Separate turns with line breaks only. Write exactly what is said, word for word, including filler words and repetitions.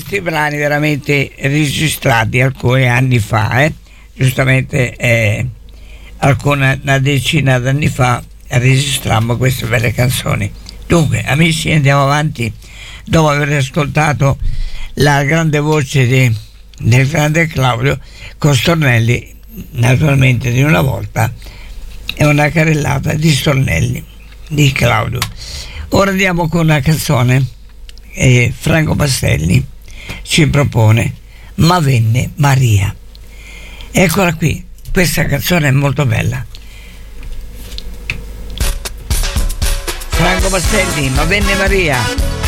questi brani veramente registrati alcuni anni fa, eh? giustamente eh, alcuna, una decina d'anni fa registrammo queste belle canzoni. Dunque, amici, andiamo avanti dopo aver ascoltato la grande voce di, del grande Claudio con stornelli, naturalmente di una volta, e una carrellata di stornelli di Claudio. Ora andiamo con una canzone e Franco Pastelli ci propone Ma venne Maria. Eccola qui, questa canzone è molto bella. Franco Pastelli, Ma venne Maria.